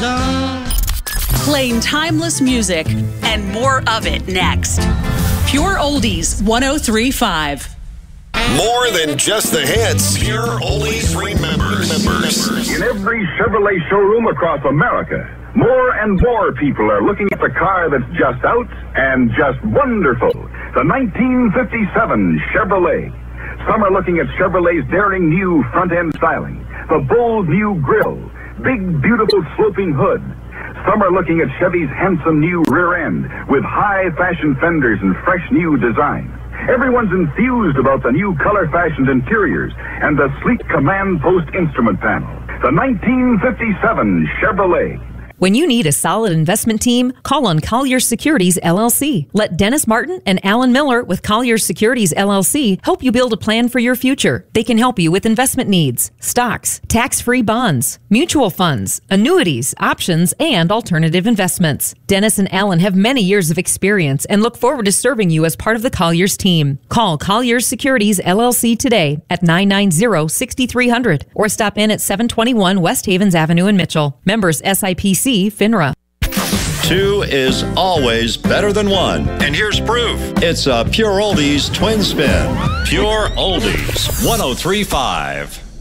zone. Playing timeless music and more of it next. Pure Oldies 103.5. More than just the hits. Pure Oldies remembers. In every Chevrolet showroom across America, more and more people are looking at the car that's just out and just wonderful. The 1957 Chevrolet. Some are looking at Chevrolet's daring new front-end styling, the bold new grille, big, beautiful sloping hood. Some are looking at Chevy's handsome new rear end with high-fashion fenders and fresh new design. Everyone's enthused about the new color-fashioned interiors and the sleek command post instrument panel. The 1957 Chevrolet. When you need a solid investment team, call on Colliers Securities, LLC. Let Dennis Martin and Alan Miller with Colliers Securities, LLC help you build a plan for your future. They can help you with investment needs, stocks, tax-free bonds, mutual funds, annuities, options, and alternative investments. Dennis and Alan have many years of experience and look forward to serving you as part of the Colliers team. Call Colliers Securities, LLC today at 990-6300 or stop in at 721 West Havens Avenue in Mitchell. Members SIPC. FINRA. 2 is always better than 1. And here's proof. It's a Pure Oldies twin spin. Pure Oldies 103.5.